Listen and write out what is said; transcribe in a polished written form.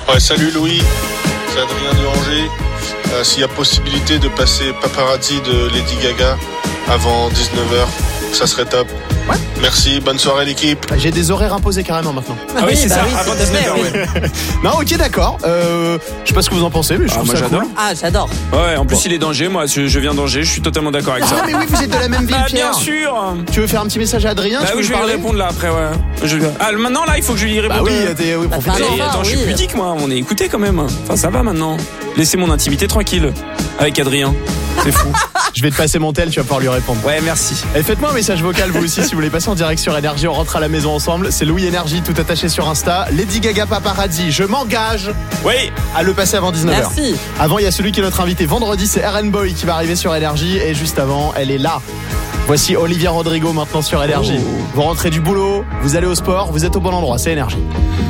Ouais, salut Louis, c'est Adrien de Angers. S'il y a possibilité de passer Paparazzi de Lady Gaga avant 19h, ça serait top. Ouais. Merci, bonne soirée l'équipe. J'ai des horaires imposés carrément maintenant. Ah oui, c'est ça, avant tout à fait, 19h, ouais. Non, ok, d'accord. Je sais pas ce que vous en pensez, mais je trouve moi ça j'adore. cool. Ah, j'adore. Ouais, en plus il est d'Angers, moi je viens d'Angers, je suis totalement d'accord avec ça. Ah, mais oui, vous êtes de la même ville, Bah Pierre. bien sûr. Tu veux faire un petit message à Adrien? Bah tu oui, veux je lui vais lui parler? répondre là après, ouais. Maintenant là, il faut que je lui réponde. Bah oui, oui, profitez. Bah, Mais attends, je suis oui. pudique moi, on est écouté quand même. Enfin ça va maintenant. Laissez mon intimité tranquille avec Adrien. C'est fou. Je vais te passer mon tel, tu vas pouvoir lui répondre. Ouais, merci. Et faites-moi un message vocal vous aussi si vous voulez passer en direct sur Énergie. On rentre à la maison ensemble. C'est Louis Énergie, tout attaché sur Insta. Lady Gaga Paparazzi, je m'engage Oui. à le passer avant 19h. Merci. Avant, il y a celui qui est notre invité vendredi, c'est RN Boy qui va arriver sur Énergie. Et juste avant, elle est là. Voici Olivia Rodrigo maintenant sur Énergie. Vous rentrez du boulot, vous allez au sport, vous êtes au bon endroit, c'est Énergie.